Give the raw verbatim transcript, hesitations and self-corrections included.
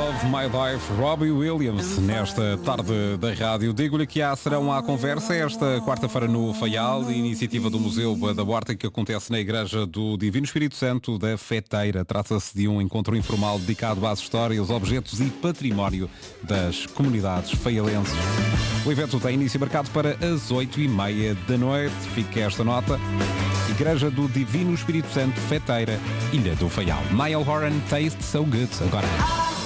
Love My Life, Robbie Williams, nesta tarde da rádio. Digo-lhe que há serão à conversa esta quarta-feira no Faial, iniciativa do Museu da Horta que acontece na Igreja do Divino Espírito Santo da Feteira. Trata-se de um encontro informal dedicado às histórias, objetos e património das comunidades faialenses. O evento tem início marcado para as oito e meia da noite. Fica esta nota. Igreja do Divino Espírito Santo, Feteira, Ilha do Faial. Niall Horan, Taste So Good. Agora.